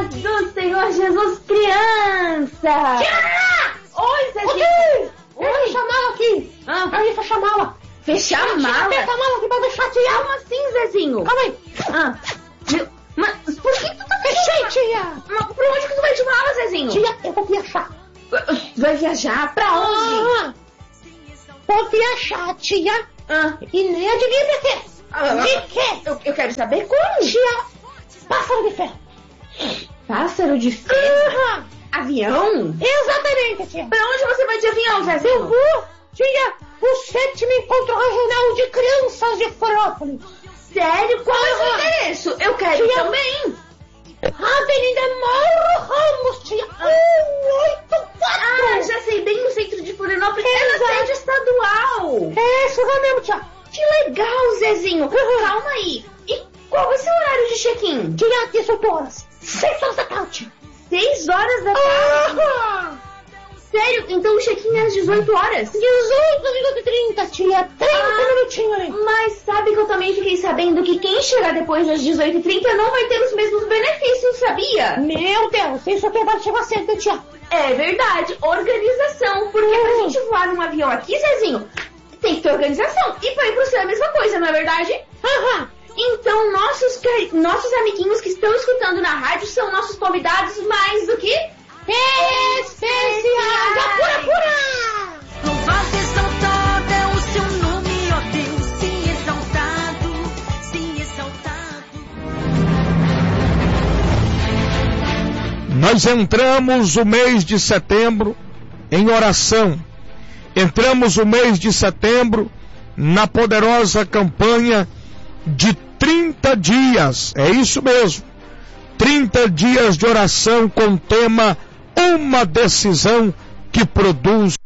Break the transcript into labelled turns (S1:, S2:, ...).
S1: do Senhor Jesus criança! Oi, Zezinho!
S2: Oi, chamá-la aqui! Aí, fecha a mala!
S1: Fechar a mala?
S2: Aperta a mala aqui pra deixar, tia!
S1: Como assim, Zezinho?
S2: Calma aí!
S1: Mas por que tu tá
S2: fechei, tia!
S1: Mas pra onde que tu vai de mala, Zezinho?
S2: Tia, eu vou viajar!
S1: Vai viajar? Pra onde?
S2: Vou viajar, tia! E nem adivinha pra quê? De quê?
S1: Eu quero saber como!
S2: Tia, pássaro de ferro!
S1: Pássaro de ferro? Avião?
S2: Exatamente, tia!
S1: Pra onde você vai de avião, Zezinho?
S2: Eu vou, tia, o 7º Encontro Regional de Crianças de Florianópolis!
S1: Sério? Qual é o seu endereço? Eu quero ir também!
S2: Avenida Mauro Ramos, tia! 184!
S1: Já sei, bem no centro de Florianópolis. É na sede estadual!
S2: É isso mesmo, tia!
S1: Que legal, Zezinho! Calma aí! E qual vai ser o horário de check-in?
S2: Tia, 18 horas! 6 horas da tarde!
S1: 6 horas da tarde? Sério? Então o check-in é às 18 horas?
S2: 18h30, tia! 30 minutinhos ali!
S1: Mas sabe que eu também fiquei sabendo que quem chegar depois das 18h30 não vai ter os mesmos benefícios, sabia?
S2: Meu Deus, isso aqui vai chegar cedo, tia!
S1: É verdade, organização. Porque pra gente voar num avião aqui, Zezinho, tem que ter organização. E pra ir pro céu é a mesma coisa, não é verdade? Então, nossos amiguinhos que estão escutando na rádio são nossos convidados mais do que
S2: especiais da Pura!
S3: Louvado, exaltado é o seu nome, ó Deus, sim exaltado, sim exaltado.
S4: Nós entramos o mês de setembro em oração. Entramos o mês de setembro na poderosa campanha de 30 dias. É isso mesmo. 30 dias de oração com o tema Uma Decisão que Produz